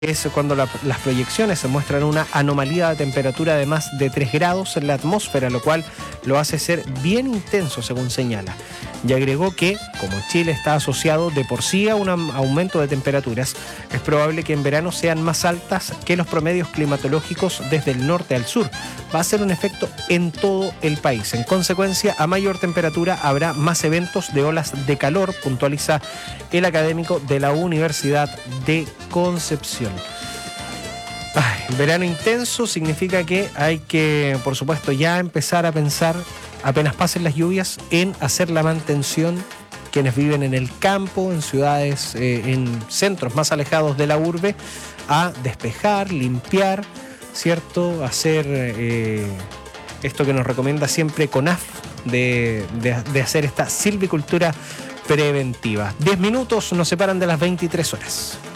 Es cuando las proyecciones se muestran una anomalía de temperatura de más de 3 grados en la atmósfera, lo cual lo hace ser bien intenso, según señala. Y agregó que, como Chile está asociado de por sí a un aumento de temperaturas, es probable que en verano sean más altas que los promedios climatológicos desde el norte al sur. Va a ser un efecto en todo el país. En consecuencia, a mayor temperatura habrá más eventos de olas de calor, puntualiza el académico de la Universidad de Concepción. Verano intenso significa que hay que, por supuesto, ya empezar a pensar, apenas pasen las lluvias, en hacer la mantención. Quienes viven en el campo, en ciudades, en centros más alejados de la urbe, a despejar, limpiar, ¿cierto? Hacer esto que nos recomienda siempre CONAF, de hacer esta silvicultura preventiva. 10 minutos nos separan de las 23 horas.